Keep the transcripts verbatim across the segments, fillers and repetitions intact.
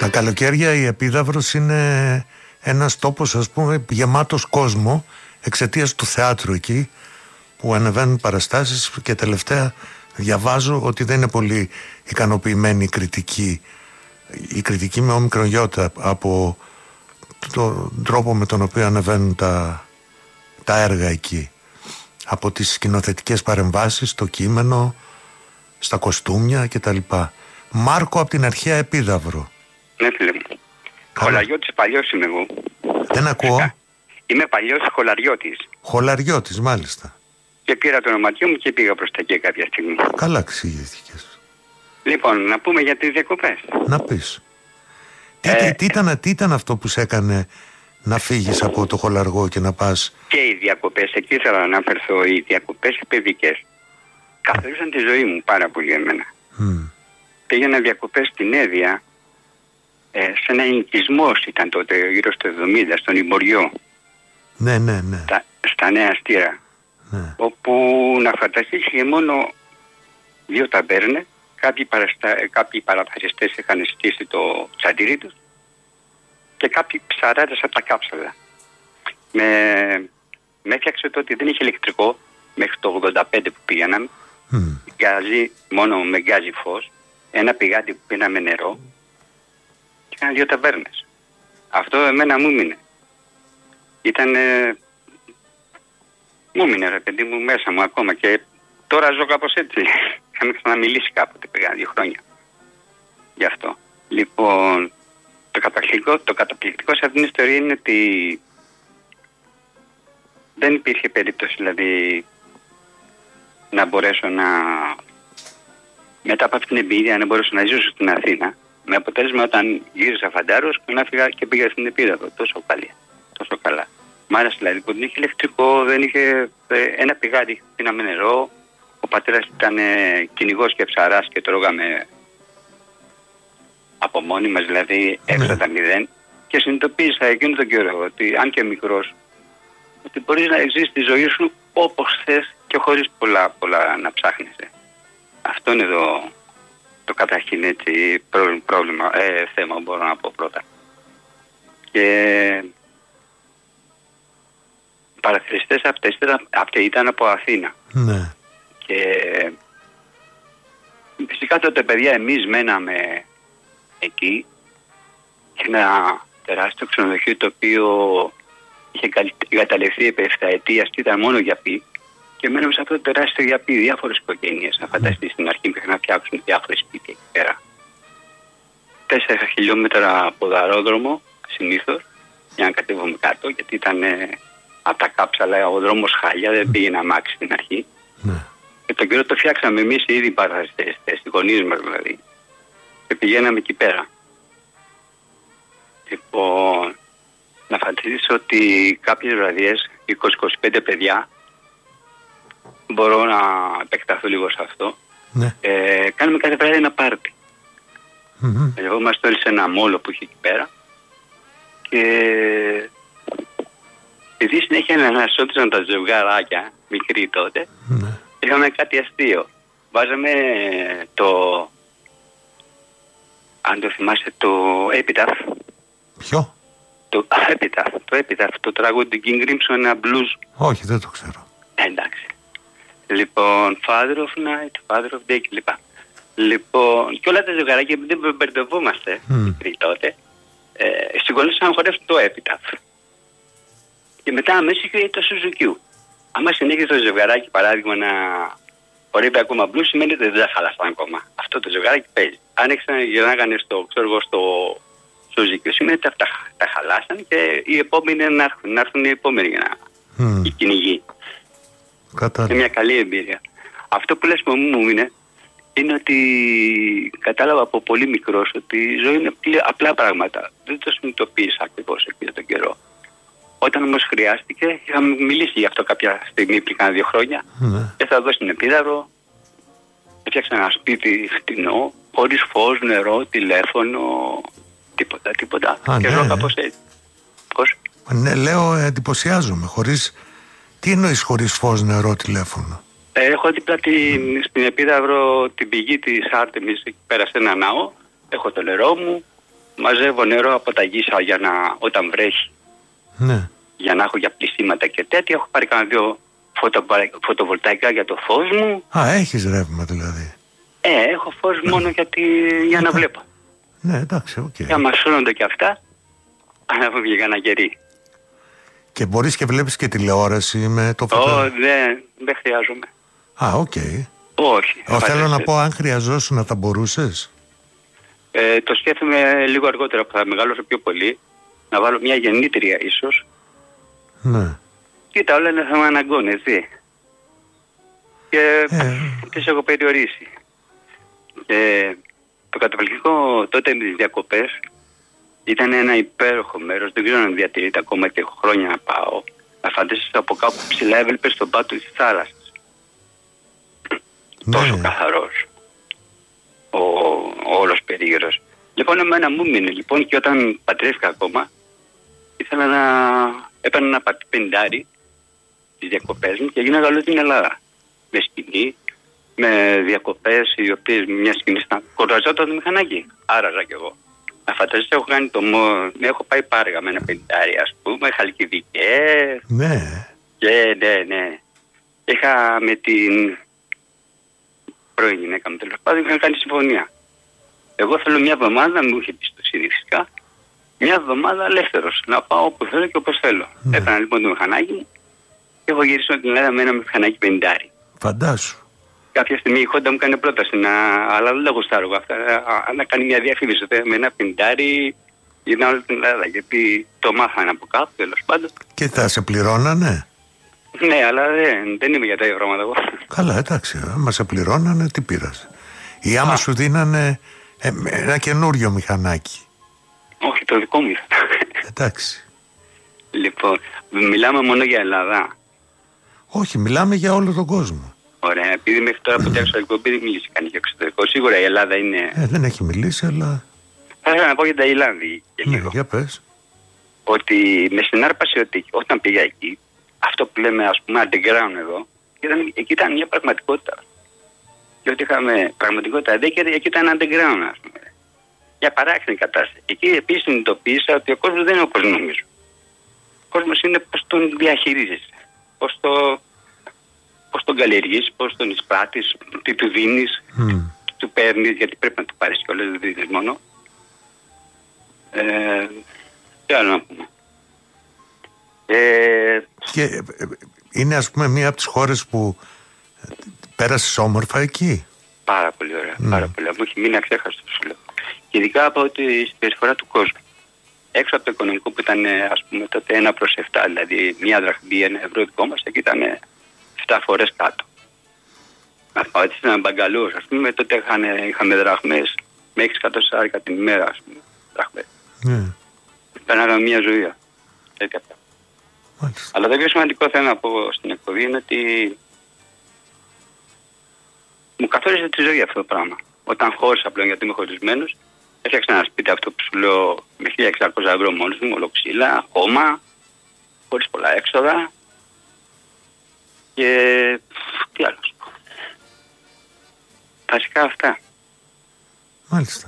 Τα καλοκαίρια η Επίδαυρος είναι ένας τόπος, ας πούμε, γεμάτος κόσμο εξαιτίας του θεάτρου εκεί που ανεβαίνουν παραστάσεις, και τελευταία διαβάζω ότι δεν είναι πολύ ικανοποιημένη η κριτική η κριτική με όμικρον γιώτα από τον τρόπο με τον οποίο ανεβαίνουν τα, τα έργα εκεί, από τις σκηνοθετικές παρεμβάσεις, το κείμενο, στα κοστούμια κτλ. Μάρκο από την αρχαία Επίδαυρο. Ναι, φίλε μου. Χολαριώτης παλιός είμαι εγώ. Δεν ακούω. Είμαι παλιός χολαριώτης. Χολαριώτης, μάλιστα. Και πήρα το ονοματιό μου και πήγα προς τα εκεί κάποια στιγμή. Καλά εξηγήθηκες. Λοιπόν, να πούμε για τις διακοπές. Να πεις. Τι, Ε, τι, τι, ήταν, τι ήταν αυτό που σε έκανε να φύγεις από το Χολαργό και να πας? Και οι διακοπές, εκεί ήθελα να αναφερθώ, οι διακοπές οι παιδικές καθορίζαν τη ζωή μου πάρα πολύ εμένα. Mm. Πήγαινα διακοπές στην Έδεια, ε, σε ένα ενοικισμός ήταν τότε, γύρω στο εβδομήντα, στον Ιμποριό. Ναι, ναι, ναι. Στα, στα Νέα Αστήρα. Ναι. Όπου να φανταστείς είχε μόνο δύο ταβέρνες, κάποιοι, παραστα... κάποιοι παραπασιστές είχαν στήσει το τσαντήρι τους και κάποιοι ψαράδες από τα κάψαλα. Με, με έφτιαξε το ότι δεν είχε ηλεκτρικό μέχρι το ογδόντα πέντε που πήγαιναμε. Mm. Γκάζι, μόνο με γκάζι φως, ένα πηγάτι που πίναμε νερό και είχαν δύο ταβέρνες. Αυτό εμένα μου μείνε. Ήτανε... Μου μείνε ρε παιδί μου μέσα μου ακόμα και τώρα ζω κάπως έτσι. Είχαμε ξαναμιλήσει κάποτε, πήγα δύο χρόνια. Γι' αυτό. Λοιπόν, το καταπληκτικό, το καταπληκτικό σε αυτήν την ιστορία είναι ότι δεν υπήρχε περίπτωση δηλαδή να μπορέσω να, μετά από αυτήν την εμπειρία, να μπορέσω να ζήσω στην Αθήνα, με αποτέλεσμα όταν γύρισα φαντάρος να φύγα και πήγα στην Επίδαυρο. Τόσο καλή, τόσο καλά. Μ' άρεσε δηλαδή που δεν είχε ηλεκτρικό, δεν είχε ένα πηγάδι, πίναμε νερό. Ο πατέρας ήταν ε, κυνηγός και ψαράς και τρώγαμε από μόνοι μας, δηλαδή έξω τα μηδέν. Και συνειδητοποίησα εκείνο τον καιρό ότι αν και μικρός, ότι μπορείς να ζήσεις τη ζωή σου όπως θες και χωρίς πολλά, πολλά να ψάχνεσαι. Αυτό είναι το, το καταρχήν έτσι πρόβλημα, ε, θέμα μπορώ να πω πρώτα. Και οι παραθεριστές αυτές ήταν από Αθήνα. Ναι. Και φυσικά τότε παιδιά εμείς μέναμε εκεί, ένα τεράστιο ξενοδοχείο το οποίο είχε εγκαταλειφθεί επί εφταετίας και ήταν μόνο γιαπί, και μέναμε σε αυτό το τεράστιο γιαπί διάφορες οικογένειες. Να φανταστείς στην αρχή μέχρι να φτιάξουν διάφορες σπίτια εκεί πέρα. Τέσσερα χιλιόμετρα ποδαρόδρομο συνήθως για να κατέβουμε κάτω, γιατί ήταν ε, από τα κάψαλα ο δρόμος χάλια, δεν πήγαινε αμάξι στην αρχή. Ναι. Και τον καιρό το φτιάξαμε εμείς οι ίδιοι παραστές, οι γονείς μας δηλαδή. Και πηγαίναμε εκεί πέρα. Λοιπόν, να φανταστείς ότι κάποιες βραδιές, είκοσι με είκοσι πέντε παιδιά, μπορώ να επεκταθώ λίγο σε αυτό, ναι. ε, κάνουμε κάθε βράδυ ένα πάρτι. Mm-hmm. Εγώ είμαστε όλοι σε ένα μόλο που είχε εκεί πέρα και επειδή συνέχεια ανασώτησαν τα ζευγαράκια, μικροί τότε, ναι. είχαμε κάτι αστείο. Βάζαμε το, αν το θυμάστε, το Epitaph. Ποιο? Το Epitaph, το Epitaph, το τραγούδι του King Crimson, ένα blues. Όχι, δεν το ξέρω. Εντάξει. Λοιπόν, Father of Night, Father of Day κλπ. Λοιπόν, και όλα τα ζευγαράκια, επειδή δεν μπερδευόμαστε mm. τότε, ε, συγκολούσαν να χορεύουν το Epitaph. Και μετά αμέσως είχε το Suzuki. Άμα συνέχισε το ζευγαράκι, παράδειγμα, να χορεύει ακόμα blues, σημαίνει ότι δεν θα χαλάσαν ακόμα. Αυτό το ζευγαράκι παίζει. Αν γυρνάγανε στο, ξέρω εγώ, στο Suzuki, σημαίνει ότι αυτά τα χαλάσαν και οι επόμενοι να έρθουν, να έρθουν οι επόμενοι για να mm. οι κυνηγοί. Κατάλαβα. Είναι μια καλή εμπειρία. Αυτό που λες που μου είναι, είναι ότι κατάλαβα από πολύ μικρός ότι η ζωή είναι απλά πράγματα. Δεν το συνειδητοποίησα ακριβώς εκείνο τον καιρό. Όταν όμως χρειάστηκε, είχαμε μιλήσει γι' αυτό κάποια στιγμή πριν κάνα δύο χρόνια. Ναι. Και θα δω στην Επίδαυρο, έφτιαξα ένα σπίτι φτηνό, χωρίς φως, νερό, τηλέφωνο, τίποτα, τίποτα. Α, και ναι. ζω κάπως έτσι. Πώς? Ναι, λέω, εντυπωσιάζομαι. Χωρίς... Τι εννοείς χωρίς φως, νερό, τηλέφωνο? Ε, έχω δίπλα την, στην Επίδαυρο την πηγή της Άρτεμις εκεί πέρα σε ένα ναό. Έχω το νερό μου, μαζεύω νερό από τα γύσα για να, όταν βρέχει. Ναι. Για να έχω για πλησίματα και τέτοια. Έχω πάρει κανένα δύο φωτο, φωτοβολταϊκά για το φως μου. Α, έχεις ρεύμα δηλαδή. Ε, έχω φως μόνο γιατί, για να βλέπω. Ναι, εντάξει, οκ. Okay. Για να μασώνονται και αυτά, ανάβω για κανένα κερί. Και μπορείς και βλέπεις και τηλεόραση με το φωτό. Ω, δεν, δεν χρειάζομαι. Α, οκ. Okay. Όχι. Ο, θέλω να πω, αν χρειαζόσουν να τα μπορούσες. Ε, το σκέφτομαι λίγο αργότερα που θα μεγαλώσω πιο πολύ. Να βάλω μια γεννήτρια ίσως. Ναι. Κοίτα, όλα είναι θέμα αναγκών, έτσι. Και ε... τις έχω περιορίσει. Και το καταπληκτικό τότε με τις διακοπές ήταν ένα υπέροχο μέρος. Δεν ξέρω αν διατηρείται ακόμα και χρόνια να πάω. Να φανταστείς από κάπου ψηλά έβλεπες στον πάτο της θάλασσας. Ναι. Τόσο καθαρός. Ο, ο όλος περίγυρος. Λοιπόν, εμένα μου μείνει. Λοιπόν, και όταν πατρεύτηκα ακόμα, ήθελα να έπαιρνα ένα πεντάρι τις διακοπές μου και γίναγα όλη την Ελλάδα. Με σκηνή, με διακοπές οι οποίες μια σκηνή ήταν. Κοραζόταν το μηχανάκι. Άραζα κι εγώ. Να φανταστείς, έχω κάνει το μόνο. Έχω πάει πάργα με ένα πεντάρι, ας πούμε, χαλκιδικές. Ναι. Και ναι, ναι. Είχα με την πρώην γυναίκα μου, τέλος πάντων, είχα κάνει συμφωνία. Εγώ θέλω μια εβδομάδα, μου είχε πιστοσύνη φυσικά, μια εβδομάδα ελεύθερος. Να πάω όπου θέλω και όπως θέλω. Ναι. Έπαιρνα λοιπόν το μηχανάκι μου και έχω γυρίσει την Ελλάδα με ένα μηχανάκι πεντάρι. Φαντάσου. Κάποια στιγμή η Χόντα μου κάνει πρόταση, να... αλλά δεν τα γουστάρω αυτά. Να κάνει μια διαφήμιση με ένα πεντάρι για όλη την Ελλάδα. Γιατί το μάθανε από κάπου, τέλος πάντων. Και θα σε πληρώνανε. Ναι, αλλά δεν, δεν είμαι για τα πράγματα εγώ. Καλά, εντάξει. Άμα σε πληρώνανε, τι πήρασε. Ή άμα Α. σου δίνανε ε, ένα καινούριο μηχανάκι. Όχι, το δικό μου. Εντάξει. Λοιπόν, μιλάμε μόνο για Ελλάδα. Όχι, μιλάμε για όλο τον κόσμο. Ωραία, επειδή μέχρι τώρα από τέλος εκπομπή δεν μιλήσει κανείς για εξωτερικό. Σίγουρα η Ελλάδα είναι. Ε, δεν έχει μιλήσει, αλλά. Θα ήθελα να πω για τα Ταϊλάνδη. Ναι, για πες. Ότι με συνάρπασε ότι όταν πήγα εκεί, αυτό που λέμε ας πούμε underground εδώ, ήταν, εκεί ήταν μια πραγματικότητα. Και ότι είχαμε πραγματικότητα δεν και εκεί ήταν underground, ας πούμε. Για παράξενη κατάσταση. Εκεί επίσης συνειδητοποίησα ότι ο κόσμος δεν είναι όπως νομίζω. Ο κόσμος είναι πώς τον διαχειρίζεσαι. Πώς, το, πώς τον καλλιεργείς, πώς τον εισπράττεις, τι του δίνεις, mm. τι του παίρνεις, γιατί πρέπει να του πάρεις κιόλας, δεν δίνεις μόνο. Ε, τι άλλο να πούμε. Ε, και είναι ας πούμε μία από τις χώρες που πέρασες όμορφα εκεί. Πάρα πολύ ωραία, mm. πάρα πολύ. Μου έχει μείνει αξέχαστο σου λέω. Και ειδικά από τη συμπεριφορά του κόσμου. Έξω από το οικονομικό που ήταν ας πούμε τότε ένα προς επτά, δηλαδή μία δραχμή, ένα ευρώ δικό μας, εκεί ήταν επτά φορές κάτω. Να πάω έτσι σε έναν μπαγκαλούρ, ας πούμε, τότε είχαν, είχαμε δραχμές με έξι εκατοστά την ημέρα, ας πούμε, δραχμές. Mm. Περνάγαμε μία ζωή, τέτοια πράγματα. Μάλιστα. Αλλά το πιο σημαντικό θέλω να πω στην εκπομπή είναι ότι μου καθόρισε τη ζωή αυτό το πράγμα. Όταν χώρισα πλέον, γιατί είμαι χωρισμένος, έφτιαξα ένα σπίτι αυτό που σου λέω με χίλια εξακόσια ευρώ μόνος μου, ολοξύλα, χώμα, χωρίς πολλά έξοδα και τι άλλο σου πω. Βασικά αυτά. Μάλιστα.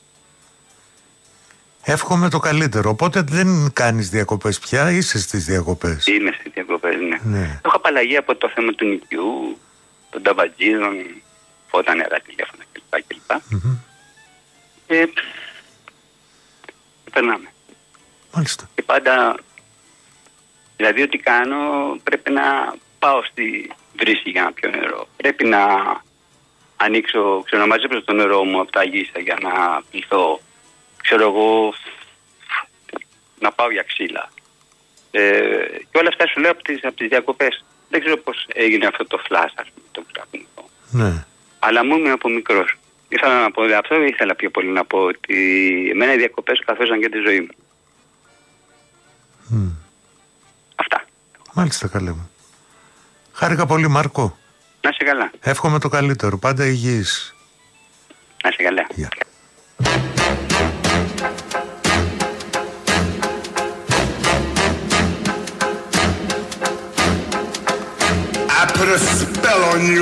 Εύχομαι το καλύτερο. Οπότε δεν κάνεις διακοπές πια, είσαι στις διακοπές. Είμαι στις διακοπές, ναι. ναι. Έχω απαλλαγή από το θέμα του νοικιού, των ταμπατζίδων, φώτα, νερά, τηλέφωνα κλπ. κλπ. Mm-hmm. Και περνάμε. Μάλιστα. Και πάντα, δηλαδή ό,τι κάνω πρέπει να πάω στη βρύση για να πιω νερό. Πρέπει να ανοίξω, ξέρω, να μαζέψω το νερό μου από τα γύσα για να πληθώ. Ξέρω εγώ, να πάω για ξύλα. Ε, και όλα αυτά σου λέω από τις, από τις διακοπές. Δεν ξέρω πώς έγινε αυτό το φλάς, ας πούμε, το πραγματικό. Ναι. Αλλά μου ήμουν από μικρός. Ήθελα να πω, αυτό ήθελα πιο πολύ να πω, ότι εμένα οι διακοπές καθόρισαν και τη ζωή μου. Mm. Αυτά. Μάλιστα, καλέ μου. Χάρηκα πολύ, Μάρκο. Να είσαι καλά. Εύχομαι το καλύτερο. Πάντα υγιής. Να είσαι καλά. Yeah. I put a spell on you.